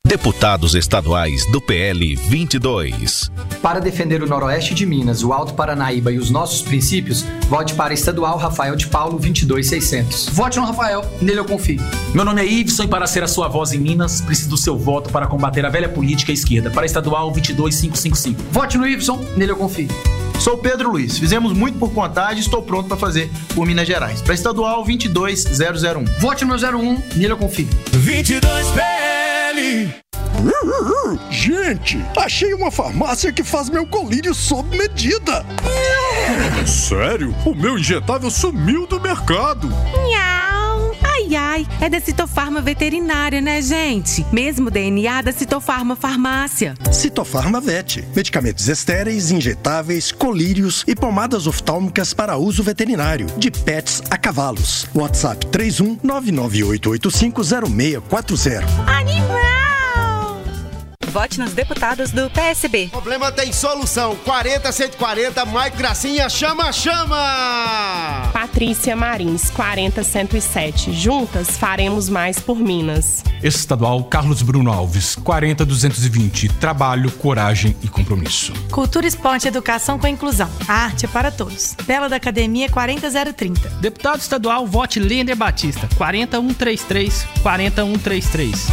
Deputados estaduais do PL 22. Para defender o Noroeste de Minas, o Alto Paranaíba e os nossos princípios, vote para Estadual Rafael de Paulo 22600. Vote no Rafael, nele eu confio. Meu nome é Iveson e para ser a sua voz em Minas, preciso do seu voto para combater a velha política esquerda. Para Estadual 22555. Vote no Iveson, nele eu confio. Sou Pedro Luiz, fizemos muito por contagem e estou pronto para fazer por Minas Gerais. Para Estadual 22001. Vote no 01, nele eu confio. 22 PL. Gente, achei uma farmácia que faz meu colírio sob medida. Sério? O meu injetável sumiu do mercado. Nhau. Ai, ai, é da Citofarma Veterinária, né, gente? Mesmo DNA da Citofarma Farmácia. Citofarma Vet. Medicamentos estéreis, injetáveis, colírios e pomadas oftálmicas para uso veterinário. De pets a cavalos. WhatsApp 31-998850640. Animal! Vote nos deputados do PSB. O problema tem solução. 40-140, Mike Gracinha, chama! Patrícia Marins, 40-107. Juntas faremos mais por Minas. Estadual Carlos Bruno Alves, 40-220. Trabalho, coragem e compromisso. Cultura, esporte e educação com a inclusão. A arte é para todos. Bela da Academia, 40-030. Deputado estadual, vote Lender Batista, 40-133. 40-133.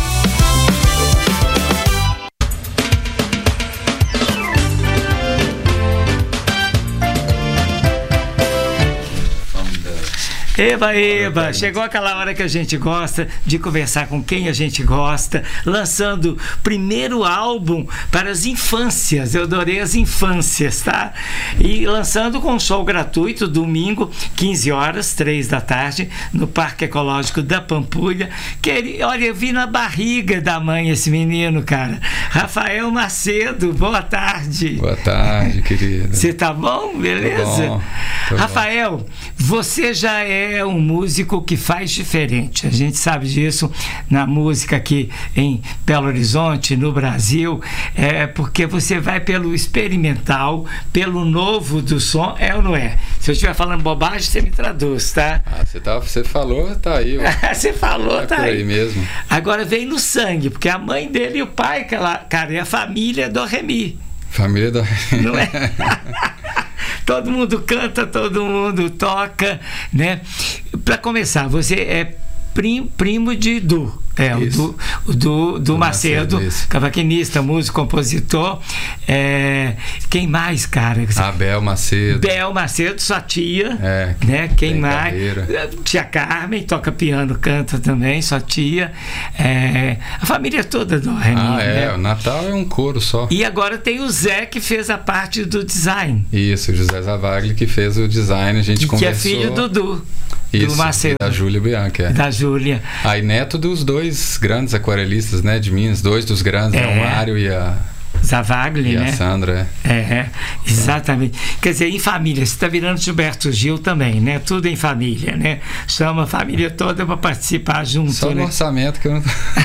Eba, chegou aquela hora que a gente gosta de conversar com quem a gente gosta, lançando primeiro álbum para as infâncias, eu adorei as infâncias, tá? E lançando com um show gratuito, domingo, 15 horas, 3 da tarde, no Parque Ecológico da Pampulha, que ele, olha, eu vi na barriga da mãe esse menino, cara. Rafael Macedo, boa tarde. Boa tarde, querida. Você tá bom? Beleza? Tô Rafael, bom. Você já é um músico que faz diferente. A gente sabe disso na música aqui em Belo Horizonte, no Brasil, porque você vai pelo experimental, pelo novo do som, é ou não é? Se eu estiver falando bobagem, você me traduz, tá? Você falou, tá aí. Você falou, tá aí. Mesmo. Agora vem no sangue, porque a mãe dele e o pai, cara, é a família do Remy. Família do Remy. Não é? Todo mundo canta, todo mundo toca, né? Para começar, você é primo de Du. Do Macedo, cavaquinista, músico, compositor. Quem mais, cara? Bel Macedo. Bel Macedo, sua tia. Né? Quem mais? Carreira. Tia Carmen, toca piano, canta também, sua tia. A família toda do Remy. Né? O Natal é um coro só. E agora tem o Zé, que fez a parte do design. Isso, o José Zavagli, que fez o design. A gente conversou. Que é filho do Du. Isso, do Macedo. Da Júlia Bianchi. Da Júlia. Aí neto dos dois grandes aquarelistas, né, de Minas, dois dos grandes, o Mário e a Zavagli, né? A Sandra. Exatamente. Quer dizer, em família, você está virando Gilberto Gil também, né? Tudo em família, né? Chama a família toda para participar junto. Só no orçamento que eu não...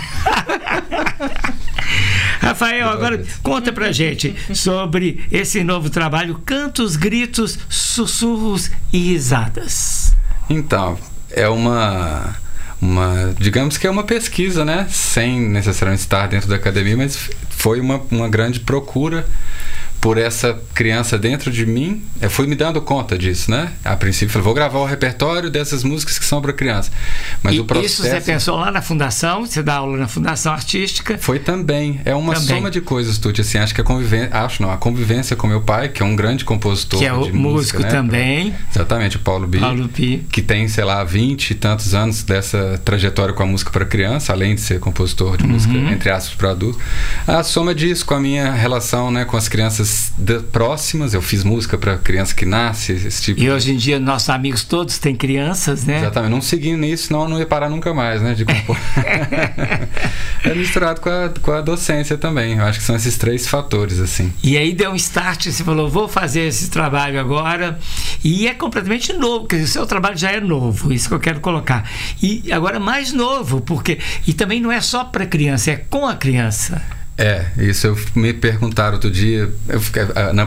Rafael, agora conta pra gente sobre esse novo trabalho, Cantos, Gritos, Sussurros e Risadas. Então, é digamos que é uma pesquisa, né? Sem necessariamente estar dentro da academia, mas foi uma grande procura por essa criança dentro de mim. Eu fui me dando conta disso, né? A princípio, falei, vou gravar o repertório dessas músicas que são para criança. Mas o processo... Isso você pensou lá na fundação? Você dá aula na Fundação Artística? Foi também. É uma soma de coisas, Tuti. Assim, acho que a convivência com meu pai, que é um grande compositor de música, músico, né? Também. Exatamente, o Paulo Bi. Que tem, sei lá, 20 e tantos anos dessa trajetória com a música para criança, além de ser compositor de música, entre aspas, para adulto. A soma disso com a minha relação, né, com as crianças próximas. Eu fiz música para criança que nasce, esse tipo. E hoje em dia nossos amigos todos têm crianças, né? Exatamente, não seguindo nisso, senão eu não ia parar nunca mais, né, de compor. É misturado com a docência também. Eu acho que são esses três fatores, assim. E aí deu um start, você falou, vou fazer esse trabalho agora, e é completamente novo, quer dizer, o seu trabalho já é novo, isso que eu quero colocar. E agora mais novo, e também não é só para criança, é com a criança. Isso me perguntaram outro dia,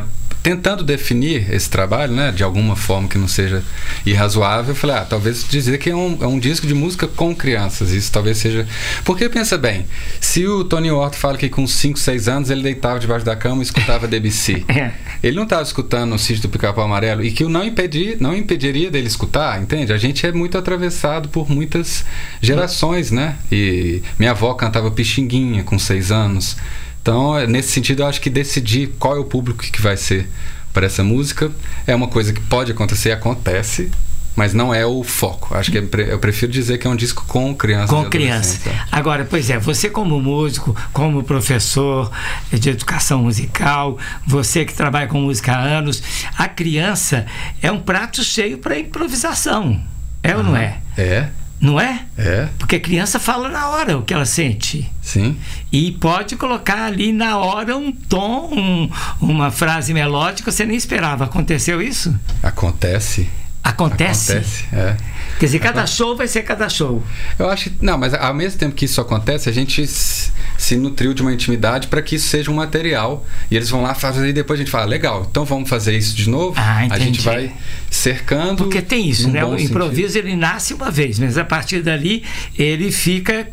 tentando definir esse trabalho, né, de alguma forma que não seja irrazoável, eu falei, talvez dizer que é um disco de música com crianças, isso talvez seja... Porque pensa bem, se o Tony Horta fala que com 5, 6 anos ele deitava debaixo da cama e escutava Debussy, ele não estava escutando o Sítio do Pica-Pau Amarelo, e que não impediria dele escutar, entende? A gente é muito atravessado por muitas gerações, né? E minha avó cantava Pixinguinha com 6 anos. Então, nesse sentido, eu acho que decidir qual é o público que vai ser para essa música é uma coisa que pode acontecer, acontece, mas não é o foco. Acho que eu prefiro dizer que é um disco com crianças. Com criança. Agora, pois é, você como músico, como professor de educação musical, você que trabalha com música há anos, a criança é um prato cheio para improvisação. É ou não é? É. Não é? É. Porque a criança fala na hora o que ela sente. Sim. E pode colocar ali na hora um tom, uma frase melódica, você nem esperava. Aconteceu isso? Acontece. Acontece, é. Quer dizer, cada show vai ser cada show. Eu acho que... Não, mas ao mesmo tempo que isso acontece, a gente se nutriu de uma intimidade para que isso seja um material. E eles vão lá fazer e depois a gente fala, legal, então vamos fazer isso de novo. Entendi. A gente vai cercando... Porque tem isso, né? O improviso, ele nasce uma vez, mas a partir dali ele fica,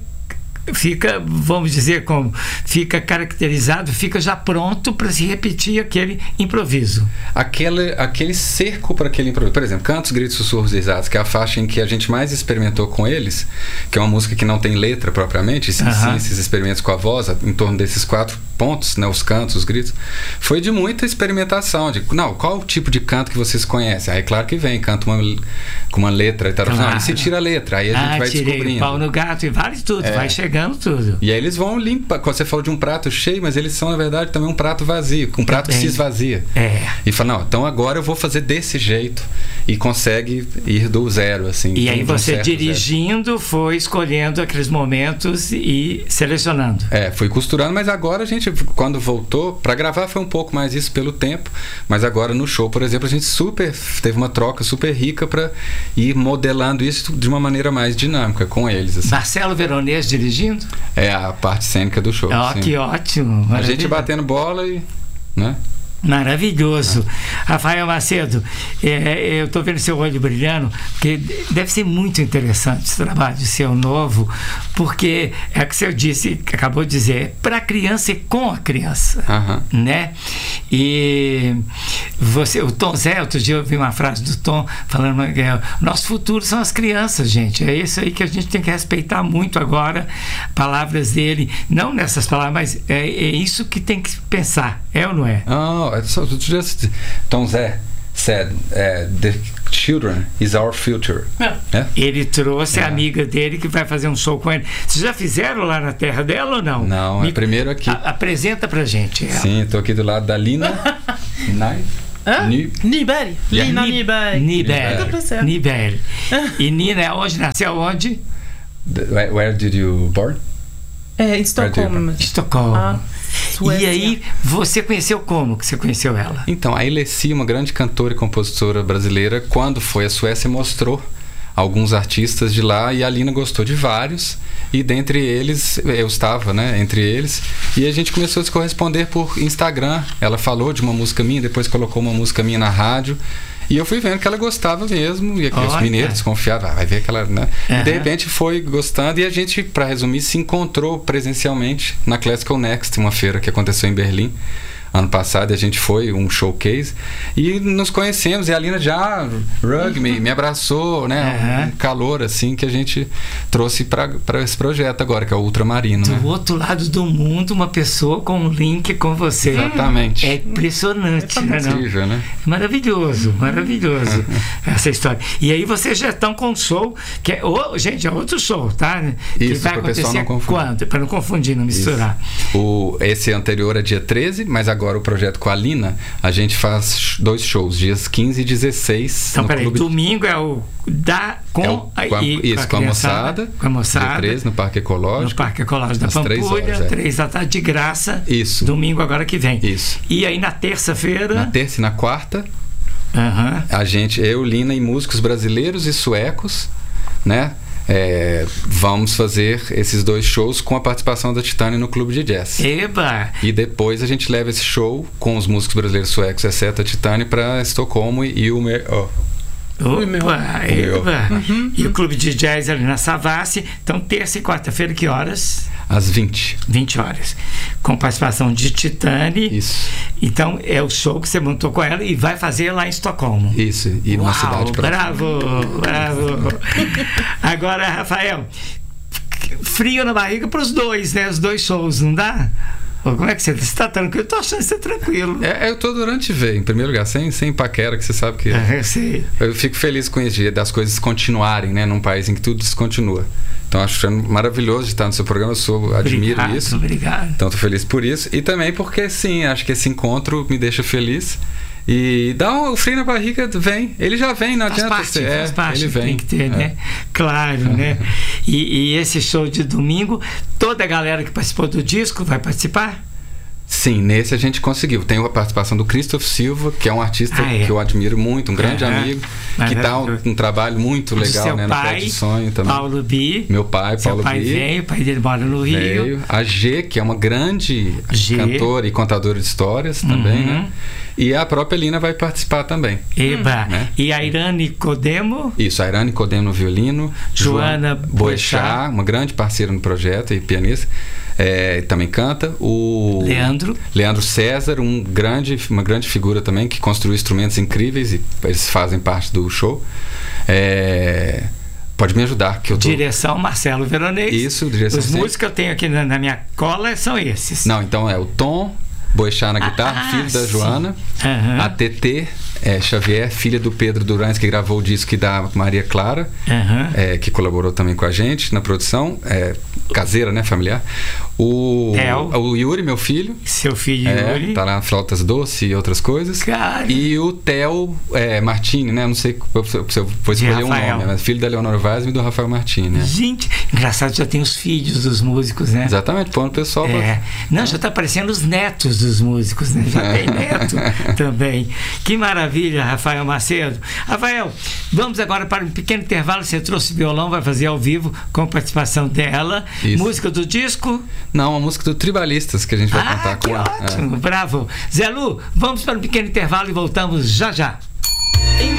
vamos dizer, como fica caracterizado, fica já pronto para se repetir aquele improviso. Aquele cerco para aquele improviso. Por exemplo, Cantos, Gritos, Sussurros e Risadas, que é a faixa em que a gente mais experimentou com eles, que é uma música que não tem letra propriamente, sim, esses experimentos com a voz, em torno desses 4 pontos, né, os cantos, os gritos, foi de muita experimentação, qual o tipo de canto que vocês conhecem? Aí claro que vem, canto com uma letra e tal, não, e se tira a letra, aí a gente vai descobrindo. Pau no gato e vale tudo, vai chegando tudo. E aí eles vão limpar, quando você falou de um prato cheio, mas eles são na verdade também um prato vazio, um prato que se esvazia. E fala, não, então agora eu vou fazer desse jeito, e consegue ir do zero, assim. E aí você dirigindo foi escolhendo aqueles momentos e selecionando. Foi costurando, mas agora a gente, quando voltou, para gravar foi um pouco mais isso pelo tempo, mas agora no show, por exemplo, a gente teve uma troca super rica para ir modelando isso de uma maneira mais dinâmica com eles. Assim. Marcelo Veronese dirigindo? É a parte cênica do show. Que ótimo. Maravilha. A gente batendo bola e... né? Maravilhoso. Rafael Macedo, eu estou vendo seu olho brilhando, porque deve ser muito interessante esse trabalho seu novo, porque é o que você disse, acabou de dizer, para a criança e com a criança, né? E o Tom Zé, outro dia eu ouvi uma frase do Tom falando que nosso futuro são as crianças, gente. É isso aí que a gente tem que respeitar muito agora, palavras dele, não nessas palavras, mas é isso que tem que pensar, é ou não é? Tom Zé said, the children is our future. Ele trouxe a amiga dele que vai fazer um show com ele. Vocês já fizeram lá na terra dela ou não? Não, é primeiro aqui. Apresenta pra gente ela. Sim, estou aqui do lado da Lina Nibeli. Lina Nibeli. E Nina hoje nasceu onde? Where did you born? Em Estocolmo. E aí, você conheceu como que você conheceu ela? Então, a Elessi, uma grande cantora e compositora brasileira, quando foi à Suécia, mostrou alguns artistas de lá e a Lina gostou de vários, e dentre eles, eu estava, né, entre eles, e a gente começou a se corresponder por Instagram. Ela falou de uma música minha, depois colocou uma música minha na rádio, e eu fui vendo que ela gostava mesmo, e aqui os mineiros desconfiavam, vai ver que ela, né? E de repente foi gostando, e a gente, para resumir, se encontrou presencialmente na Classical Next, uma feira que aconteceu em Berlim ano passado, e a gente foi um showcase e nos conhecemos, e a Lina já me abraçou, né? Um calor assim que a gente trouxe para esse projeto agora, que é o Ultramarino. Do outro lado do mundo, uma pessoa com um link com você. Exatamente. É impressionante, né? Incrível, né? Maravilhoso essa história. E aí vocês já estão com um show que é, gente, é outro show, tá? Isso, que vai acontecer quando? Para não confundir, não misturar. Esse anterior é dia 13, mas agora o projeto com a Lina, a gente faz 2 shows, dias 15 e 16. Então, peraí, domingo é o com a moçada. Com a moçada. Dia 13, no Parque Ecológico. No Parque Ecológico da Pampulha, 3 da tarde de graça. Isso. Domingo agora que vem. Isso. E aí na terça-feira. Na terça e na quarta, a gente, eu, Lina e músicos brasileiros e suecos, né? vamos fazer esses 2 shows com a participação da Titânia no Clube de Jazz. Eba! E depois a gente leva esse show com os músicos brasileiros suecos, exceto a Titânia, para Estocolmo e o Opa, E o Clube de Jazz ali na Savassi. Então, terça e quarta-feira, que horas? Às 20. 20 horas. Com participação de Titânia. Isso. Então, é o show que você montou com ela e vai fazer lá em Estocolmo. Isso, e numa cidade próxima. Bravo! Agora, Rafael, frio na barriga para os 2, né? Os 2 shows, não dá? Como é que você está tranquilo? Eu tô achando que você tranquilo. Eu tô durante ver, em primeiro lugar, sem paquera, que você sabe que... Eu sei. Eu fico feliz com isso, das coisas continuarem, né? Num país em que tudo descontinua. Então, acho maravilhoso de estar no seu programa, admiro isso. Obrigado. Então, tô feliz por isso. E também porque, sim, acho que esse encontro me deixa feliz. E dá o frio na barriga, vem. Ele já vem, não adianta ser. Faz parte, ele vem. Tem que ter, né? Claro, né? E esse show de domingo, toda a galera que participou do disco vai participar? Sim, nesse a gente conseguiu. Tem a participação do Christoph Silva, que é um artista que eu admiro muito, um grande amigo, que dá um trabalho muito legal, né, no Pé de Sonho também. Paulo Bi. Meu pai, Paulo Bi. Seu pai veio, o pai dele mora no Rio. Veio. A G, que é uma grande cantora e contadora de histórias também, né? E a própria Lina vai participar também. Eba! Né? E a Irane Codemo? Isso, a Irane Codemo no violino. Joana Boechat, uma grande parceira no projeto e pianista. Também canta. O Leandro César, uma grande figura também, que construiu instrumentos incríveis e eles fazem parte do show. Pode me ajudar, que eu tô... Direção Marcelo Veronês. Isso, direção. Os músicos que eu tenho aqui na minha cola são esses. Não, então é o Tom Boechat na guitarra, filho da Joana. A TT Xavier, filha do Pedro Durães, que gravou o disco da Maria Clara, que colaborou também com a gente na produção, caseira, né, familiar. O Yuri, meu filho. Seu filho Yuri. Tá lá, Flautas Doce e outras coisas. Cara. E o Theo Martini, né? Não sei se eu vou escolher um nome, mas filho da Leonora Vaz e do Rafael Martini. Né? Gente, engraçado, já tem os filhos dos músicos, né? Exatamente, põe o pessoal. Não, já tá aparecendo os netos dos músicos, né? Já tem neto também. Que maravilha, Rafael Macedo. Rafael, vamos agora para um pequeno intervalo. Você trouxe violão, vai fazer ao vivo com a participação dela. Isso. Música do disco? Não, a música do Tribalistas que a gente vai cantar com ela. Ótimo, bravo. Zé Lu, vamos para um pequeno intervalo e voltamos já já.